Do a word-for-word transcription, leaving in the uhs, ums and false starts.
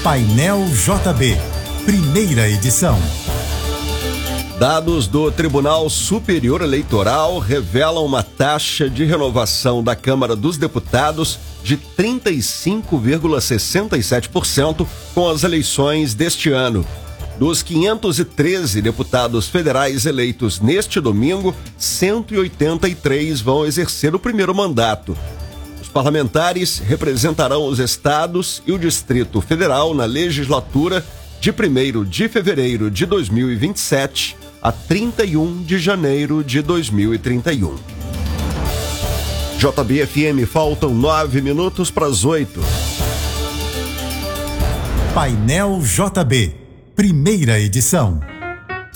Painel J B, primeira edição. Dados do Tribunal Superior Eleitoral revelam uma taxa de renovação da Câmara dos Deputados de trinta e cinco vírgula sessenta e sete por cento com as eleições deste ano. Dos quinhentos e treze deputados federais eleitos neste domingo, cento e oitenta e três vão exercer o primeiro mandato. Os parlamentares representarão os estados e o Distrito Federal na legislatura de primeiro de fevereiro de dois mil e vinte e sete a trinta e um de janeiro de dois mil e trinta e um. J B F M, faltam nove minutos para as oito. Painel J B, primeira edição.